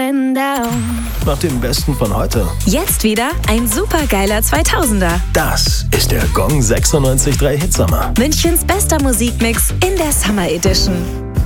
and down. Nach dem Besten von heute. Jetzt wieder ein supergeiler 2000er. Das ist der Gong 96.3 Hitsommer. Münchens bester Musikmix in der Summer Edition.